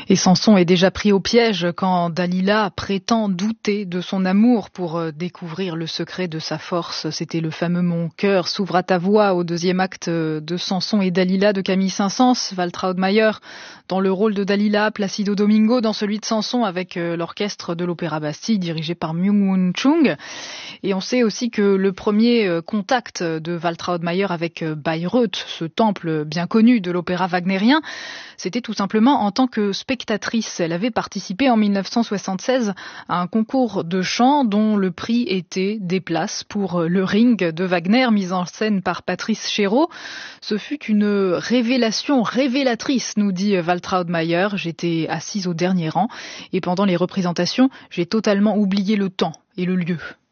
Et Samson est déjà pris au piège quand Dalila prétend douter de son amour pour découvrir le secret de sa force. C'était le fameux Mon cœur s'ouvre à ta voix au deuxième acte de Samson et Dalila de Camille Saint-Saëns. Waltraud Mayer dans le rôle de Dalila, Placido Domingo dans celui de Samson avec l'orchestre de l'Opéra Bastille dirigé par Myung-Whun Chung. Et on sait aussi que le premier contact de Waltraud Mayer avec Bayreuth, ce temple bien connu de l'opéra wagnérien, c'était tout simplement en tant que spectatrice. Elle avait participé en 1976 à un concours de chant dont le prix était des places pour le Ring de Wagner, mise en scène par Patrice Chéreau. Ce fut une révélation révélatrice, nous dit Waltraud Mayer. J'étais assise au dernier rang et pendant les représentations, j'ai totalement oublié le temps et le lieu.